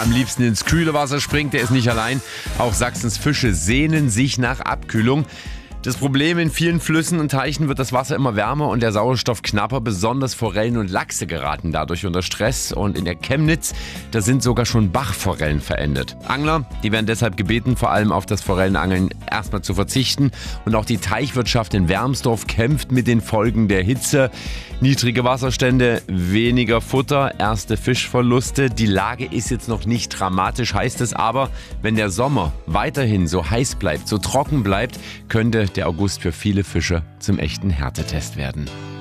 am liebsten ins kühle Wasser springt, der ist nicht allein. Auch Sachsens Fische sehnen sich nach Abkühlung. Das Problem: in vielen Flüssen und Teichen wird das Wasser immer wärmer und der Sauerstoff knapper. Besonders Forellen und Lachse geraten dadurch unter Stress. Und in der Chemnitz, da sind sogar schon Bachforellen verendet. Angler, die werden deshalb gebeten, vor allem auf das Forellenangeln erstmal zu verzichten. Und auch die Teichwirtschaft in Wermsdorf kämpft mit den Folgen der Hitze. Niedrige Wasserstände, weniger Futter, erste Fischverluste. Die Lage ist jetzt noch nicht dramatisch, heißt es aber, wenn der Sommer weiterhin so heiß bleibt, so trocken bleibt, könnte der August für viele Fischer zum echten Härtetest werden.